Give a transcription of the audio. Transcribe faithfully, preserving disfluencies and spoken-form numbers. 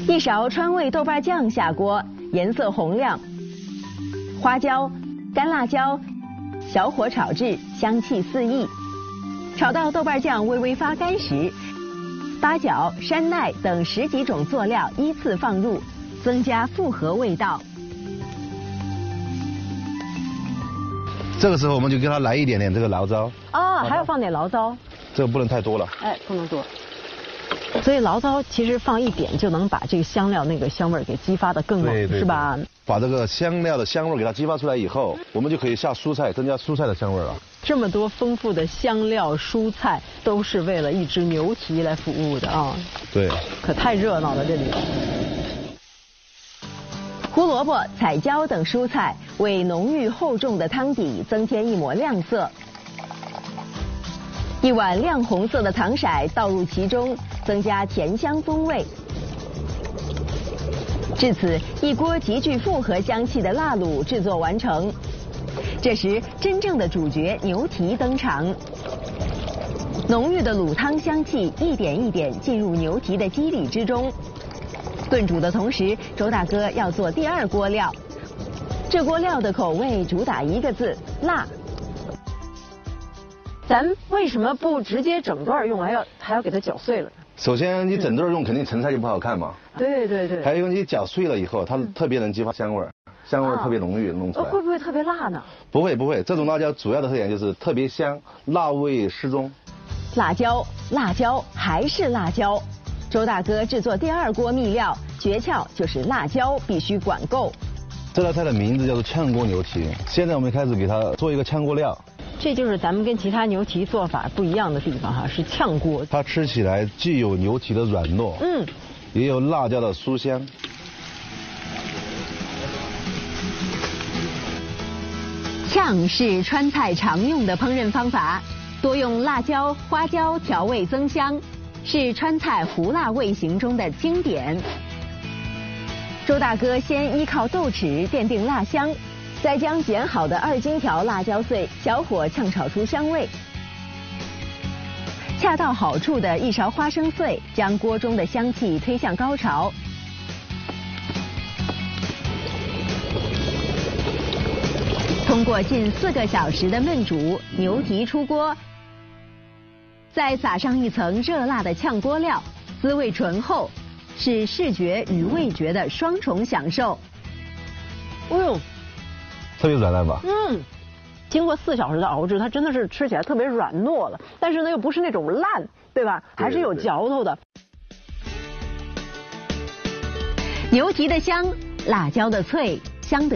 一勺川味豆瓣酱下锅，颜色红亮。花椒、干辣椒，小火炒至，香气四溢。炒到豆瓣酱微微发干时，八角、山奈等十几种佐料依次放入，增加复合味道。 这个时候我们就给它来一点点这个醪糟。 啊，还要放点醪糟。 这个不能太多了。 哎，不能多。所以醪糟其实放一点就能把这个香料那个香味给激发的更猛，是吧？ 把这个香料的香味给它激发出来以后，我们就可以下蔬菜，增加蔬菜的香味了。 这么多丰富的香料蔬菜，都是为了一只牛蹄来服务的啊！ 对， 可太热闹了这里。胡萝卜、彩椒等蔬菜为浓郁厚重的汤底增添一抹亮色。一碗亮红色的糖色倒入其中，增加甜香风味。至此，一锅极具复合香气的辣卤制作完成。这时，真正的主角牛蹄登场。浓郁的卤汤香气一点一点进入牛蹄的肌理之中。炖煮的同时，周大哥要做第二锅料。这锅料的口味主打一个字：辣。咱为什么不直接整段用，还要还要给它搅碎了？ 首先，你整段用肯定成菜就不好看嘛。 对对对。 还有你搅碎了以后，它特别能激发香味儿，香味儿特别浓郁，弄出来。 会不会特别辣呢？ 不会不会，这种辣椒主要的特点就是特别香，辣味适中。 辣椒，辣椒还是辣椒。周大哥制作第二锅秘料，诀窍就是辣椒必须管够。 这道菜的名字叫做炝锅牛蹄。现在我们开始给它做一个炝锅料。 这就是咱们跟其他牛蹄做法不一样的地方哈，是炝锅。 它吃起来既有牛蹄的软糯，嗯，也有辣椒的酥香。 炝是川菜常用的烹饪方法，多用辣椒、花椒调味增香，是川菜胡辣味型中的经典。周大哥先依靠豆豉奠定辣香。再将剪好的二荆条辣椒碎小火炝炒出香味，恰到好处的一勺花生碎将锅中的香气推向高潮。通过近四个小时的焖煮，牛蹄出锅，再撒上一层热辣的炝锅料，滋味醇厚，是视觉与味觉的双重享受。哎呦！ 特别软烂吧？ 嗯，经过四小时的熬制，它真的是吃起来特别软糯了，但是呢又不是那种烂，对吧？还是有嚼头的。牛蹄的香，辣椒的脆，相得